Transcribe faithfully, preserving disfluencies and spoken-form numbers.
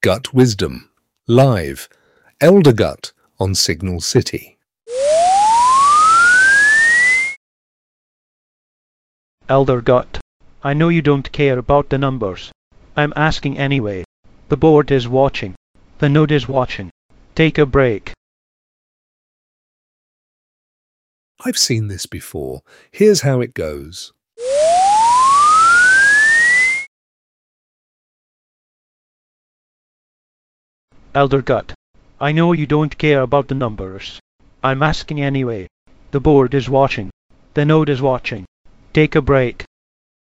Gut Wisdom, live, Elder Gut on Signal City. Elder Gut, I know you don't care about the numbers. I'm asking anyway. The board is watching. The node is watching. Take a break. I've seen this before. Here's how it goes. Elder Gut, I know you don't care about the numbers. I'm asking anyway. The board is watching. The node is watching. Take a break.